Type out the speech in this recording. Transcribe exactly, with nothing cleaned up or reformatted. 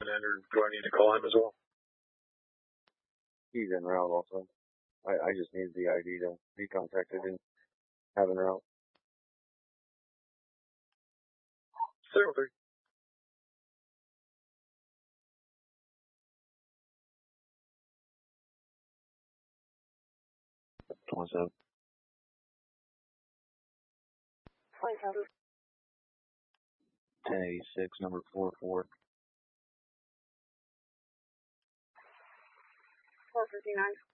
in, or do I need to call him as well? He's en route also. I, I just need the I D to be contacted and have en route. Zero three. twenty-seven. twenty-seven. ten eighty-six, number four four. four fifty-nine.